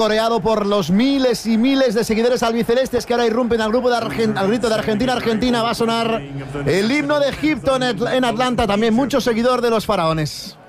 Coreado por los miles y miles de seguidores albicelestes que ahora irrumpen al grupo al grito de Argentina, Argentina. Va a sonar el himno de Egipto en Atlanta, también mucho seguidor de los faraones.